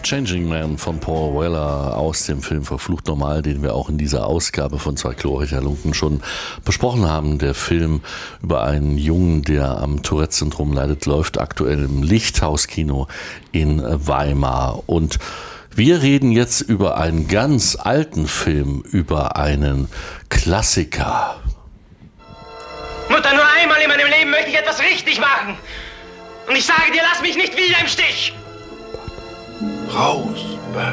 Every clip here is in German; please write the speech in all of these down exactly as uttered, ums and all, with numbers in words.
Changing Man von Paul Weller aus dem Film Verflucht Normal, den wir auch in dieser Ausgabe von Zwei glorreiche Halunken schon besprochen haben. Der Film über einen Jungen, der am Tourette-Syndrom leidet, läuft aktuell im Lichthauskino in Weimar. Und wir reden jetzt über einen ganz alten Film, über einen Klassiker. Mutter, nur einmal in meinem Leben möchte ich etwas richtig machen. Und ich sage dir, lass mich nicht wieder im Stich. Raus, Bert.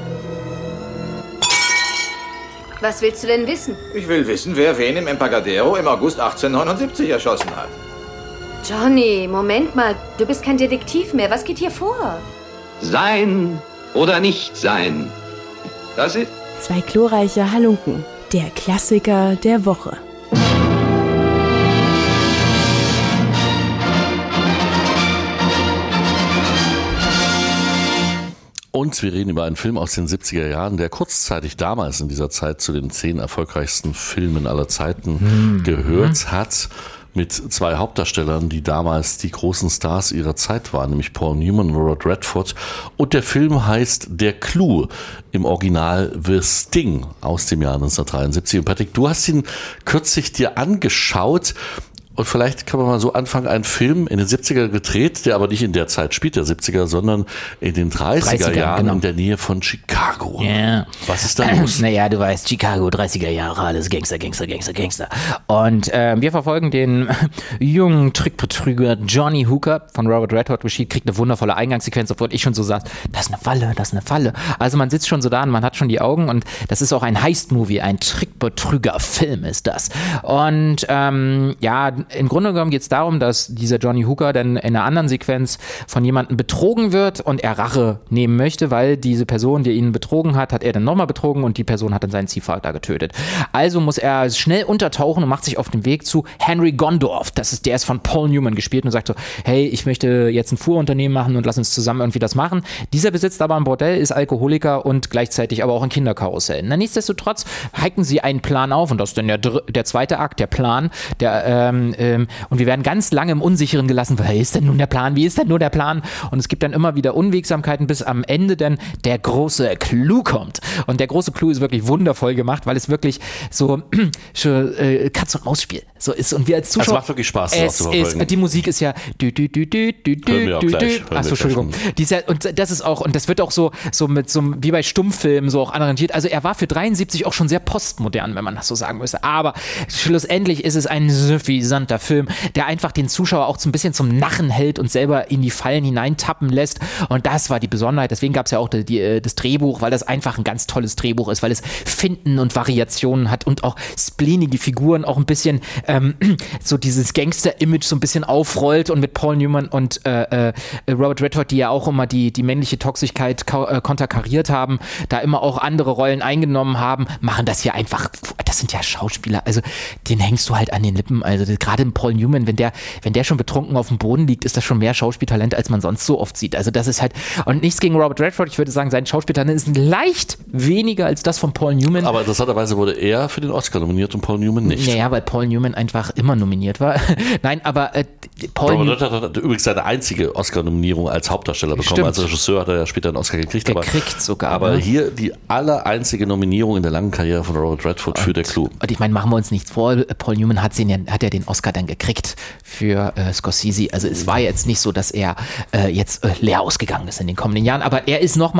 Was willst du denn wissen? Ich will wissen, wer wen im Embarcadero im August achtzehnhundertneunundsiebzig erschossen hat. Johnny, Moment mal. Du bist kein Detektiv mehr. Was geht hier vor? Sein oder nicht sein. Das ist... Zwei glorreiche Halunken. Der Klassiker der Woche. Und wir reden über einen Film aus den siebziger Jahren, der kurzzeitig damals in dieser Zeit zu den zehn erfolgreichsten Filmen aller Zeiten hm. gehört hat, mit zwei Hauptdarstellern, die damals die großen Stars ihrer Zeit waren, nämlich Paul Newman und Robert Redford. Und der Film heißt Der Clou, im Original The Sting aus dem Jahr neunzehnhundertdreiundsiebzig. Und Patrick, du hast ihn kürzlich dir angeschaut. Und vielleicht kann man mal so anfangen, einen Film in den siebziger gedreht, der aber nicht in der Zeit spielt, der siebziger, sondern in den dreißiger Jahren genau. in der Nähe von Chicago. Ja. Was ist da los? Naja, du weißt, Chicago, dreißiger Jahre, alles Gangster, Gangster, Gangster, Gangster. Und äh, wir verfolgen den jungen Trickbetrüger Johnny Hooker von Robert Redford gespielt, kriegt eine wundervolle Eingangssequenz, obwohl ich schon so saß, das ist eine Falle, das ist eine Falle. Also man sitzt schon so da und man hat schon die Augen und das ist auch ein Heist-Movie, ein Trickbetrüger-Film ist das. Und ähm, ja, im Grunde genommen geht es darum, dass dieser Johnny Hooker dann in einer anderen Sequenz von jemandem betrogen wird und er Rache nehmen möchte, weil diese Person, die ihn betrogen hat, hat er dann nochmal betrogen und die Person hat dann seinen Ziehvater getötet. Also muss er schnell untertauchen und macht sich auf den Weg zu Henry Gondorff. Das ist, der ist von Paul Newman gespielt und sagt so, hey, ich möchte jetzt ein Fuhrunternehmen machen und lass uns zusammen irgendwie das machen. Dieser besitzt aber ein Bordell, ist Alkoholiker und gleichzeitig aber auch ein Kinderkarussell. Na, nichtsdestotrotz hacken sie einen Plan auf und das ist dann der, der zweite Akt, der Plan, der ähm, Ähm, und wir werden ganz lange im Unsicheren gelassen, weil ist denn nun der Plan, wie ist denn nun der Plan? Und es gibt dann immer wieder Unwegsamkeiten, bis am Ende dann der große Clou kommt. Und der große Clou ist wirklich wundervoll gemacht, weil es wirklich so äh, Katz-und-Maus-Spiel so ist. Und wir als Zuschauer... Es macht wirklich Spaß, das es zu verfolgen. Ist, die Musik ist ja... Dü, dü, dü, dü, dü, dü, dü, dü. Achso, Entschuldigung. Die ist ja, und das ist auch, und das wird auch so, so mit so wie bei Stummfilmen so auch arrangiert. Also er war für dreiundsiebzig auch schon sehr postmodern, wenn man das so sagen müsste. Aber schlussendlich ist es ein suffisanter Film, der einfach den Zuschauer auch so ein bisschen zum Narren hält und selber in die Fallen hineintappen lässt. Und das war die Besonderheit. Deswegen gab es ja auch die, die, das Drehbuch, weil das einfach ein ganz tolles Drehbuch ist, weil es Finten und Variationen hat und auch spleenige Figuren, auch ein bisschen ähm, so dieses Gangster-Image so ein bisschen aufrollt und mit Paul Newman und äh, äh, Robert Redford, die ja auch immer die, die männliche Toxigkeit ka- äh, konterkariert haben, da immer auch andere Rollen eingenommen haben, machen das hier einfach, das sind ja Schauspieler, also den hängst du halt an den Lippen, also gerade Paul Newman, wenn der, wenn der schon betrunken auf dem Boden liegt, ist das schon mehr Schauspieltalent, als man sonst so oft sieht. Also das ist halt, und nichts gegen Robert Redford, ich würde sagen, sein Schauspieltalent ist leicht weniger als das von Paul Newman. Aber interessanterweise wurde er für den Oscar nominiert und Paul Newman nicht. Naja, weil Paul Newman einfach immer nominiert war. Nein, aber äh, Paul Robert Redford hat übrigens seine einzige Oscar-Nominierung als Hauptdarsteller bekommen. Stimmt. Als Regisseur hat er ja später einen Oscar gekriegt. Der aber, kriegt sogar. Aber ne? hier die aller einzige Nominierung in der langen Karriere von Robert Redford für Der Clou. Und ich meine, machen wir uns nichts vor, Paul Newman hat, den, hat ja den Oscar dann gekriegt für äh, Scorsese. Also es war jetzt nicht so, dass er äh, jetzt äh, leer ausgegangen ist in den kommenden Jahren, aber er ist nochmal